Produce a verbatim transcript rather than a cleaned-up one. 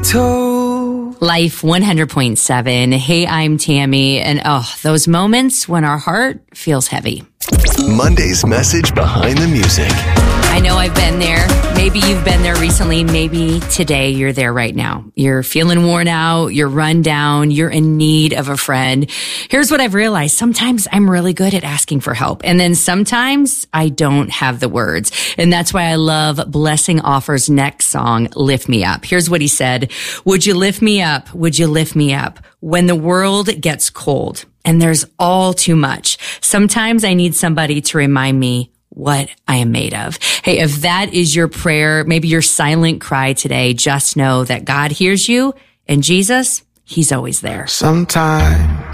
told. Life one hundred point seven. Hey, I'm Tammy. And oh, those moments when our heart feels heavy. Monday's message behind the music. I know I've been there. Maybe you've been there recently. Maybe today you're there right now. You're feeling worn out. You're run down. You're in need of a friend. Here's what I've realized. Sometimes I'm really good at asking for help. And then sometimes I don't have the words. And that's why I love Blessing Offer's next song, Lift Me Up. Here's what he said. Would you lift me up? Would you lift me up when the world gets cold and there's all too much? Sometimes I need somebody to remind me what I am made of. Hey, if that is your prayer, maybe your silent cry today, just know that God hears you and Jesus, he's always there. Sometimes